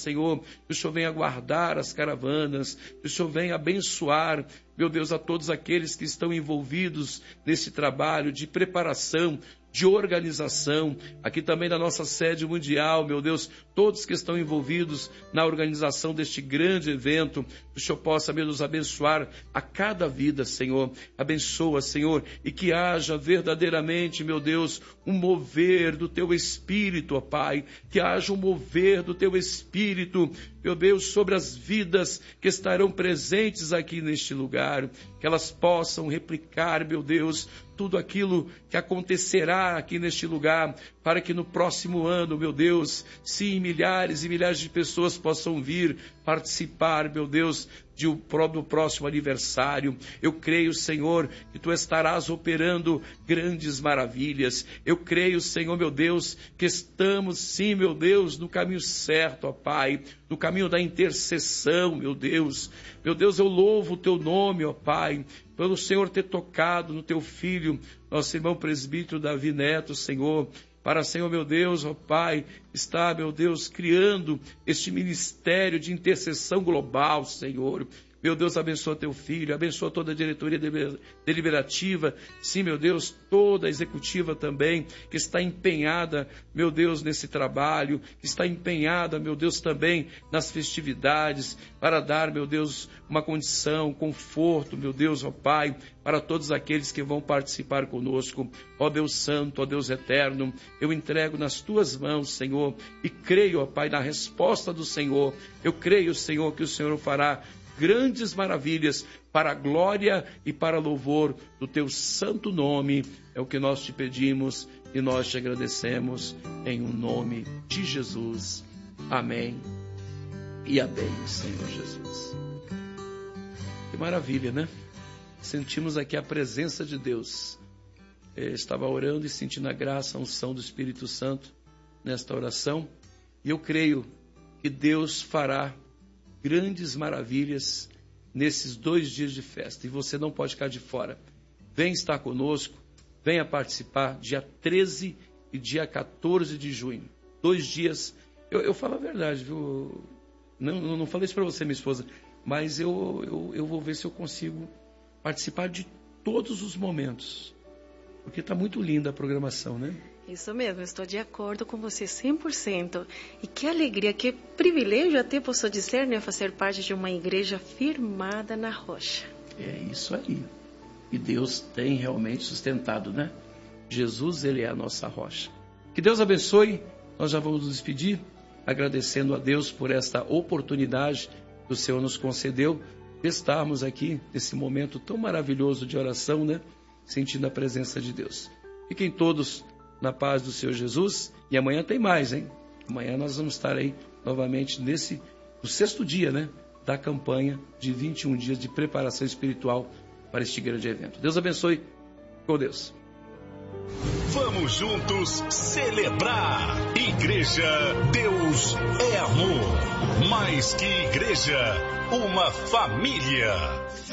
Senhor, que o Senhor venha guardar as caravanas, que o Senhor venha abençoar, meu Deus, a todos aqueles que estão envolvidos nesse trabalho de preparação, de organização, aqui também na nossa sede mundial, meu Deus, todos que estão envolvidos na organização deste grande evento, que o Senhor possa, meu Deus, abençoar a cada vida, Senhor, abençoa, Senhor, e que haja verdadeiramente, meu Deus, um mover do Teu Espírito, ó Pai, que haja um mover do Teu Espírito, meu Deus, sobre as vidas que estarão presentes aqui neste lugar, que elas possam replicar, meu Deus, tudo aquilo que acontecerá aqui neste lugar, para que no próximo ano, meu Deus, sim, milhares e milhares de pessoas possam vir participar, meu Deus, do próximo aniversário. Eu creio, Senhor, que Tu estarás operando grandes maravilhas. Eu creio, Senhor, meu Deus, que estamos, sim, meu Deus, no caminho certo, ó Pai, no caminho da intercessão, meu Deus. Meu Deus, eu louvo o Teu nome, ó Pai, pelo Senhor ter tocado no Teu Filho, nosso irmão presbítero Davi Neto, Senhor, para, Senhor, meu Deus, ó Pai, está, meu Deus, criando este ministério de intercessão global, Senhor. Meu Deus, abençoa Teu Filho, abençoa toda a diretoria deliberativa, sim, meu Deus, toda a executiva também, que está empenhada, meu Deus, nesse trabalho, que está empenhada, meu Deus, também nas festividades, para dar, meu Deus, uma condição, conforto, meu Deus, ó Pai, para todos aqueles que vão participar conosco. Ó Deus Santo, ó Deus Eterno, eu entrego nas Tuas mãos, Senhor, e creio, ó Pai, na resposta do Senhor. Eu creio, Senhor, que o Senhor fará grandes maravilhas para a glória e para louvor do Teu santo nome. É o que nós Te pedimos e nós Te agradecemos em o nome de Jesus. Amém e amém, Senhor Jesus. Que maravilha, né? Sentimos aqui a presença de Deus. Eu estava orando e sentindo a graça, a unção do Espírito Santo nesta oração. E eu creio que Deus fará grandes maravilhas nesses 2 dias de festa. E você não pode ficar de fora. Vem estar conosco, venha participar, dia 13 e dia 14 de junho. 2 dias. Eu falo a verdade, viu? Não falei isso para você, minha esposa, mas eu vou ver se eu consigo participar de todos os momentos. Porque está muito linda a programação, né? Isso mesmo, estou de acordo com você 100%. E que alegria, que privilégio até posso dizer, né? Fazer parte de uma igreja firmada na rocha. É isso aí. E Deus tem realmente sustentado, né? Jesus, Ele é a nossa rocha. Que Deus abençoe. Nós já vamos nos despedir, agradecendo a Deus por esta oportunidade que o Senhor nos concedeu de estarmos aqui nesse momento tão maravilhoso de oração, né? Sentindo a presença de Deus. Fiquem todos na paz do Senhor Jesus. E amanhã tem mais, hein? Amanhã nós vamos estar aí novamente no 6º dia, né? Da campanha de 21 dias de preparação espiritual para este grande evento. Deus abençoe. Com Deus. Vamos juntos celebrar. Igreja, Deus é amor. Mais que igreja, uma família.